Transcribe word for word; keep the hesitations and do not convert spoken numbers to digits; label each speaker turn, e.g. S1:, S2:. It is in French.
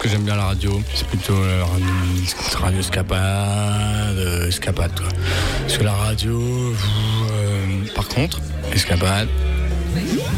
S1: j'aime bien la radio, c'est plutôt la radio, radio escapade, euh, escapade quoi. Parce que la radio, vous, euh, par contre, escapade.